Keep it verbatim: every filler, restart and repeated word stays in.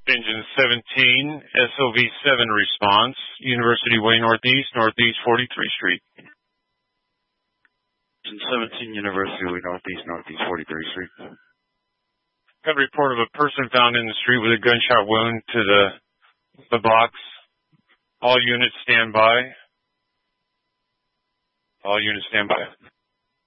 Engine seventeen, S O V seven response, University Way Northeast, Northeast forty-third Street. Engine seventeen, University Way Northeast, Northeast forty-third Street. Got a report of a person found in the street with a gunshot wound to the, the box. All units stand by. All units stand by.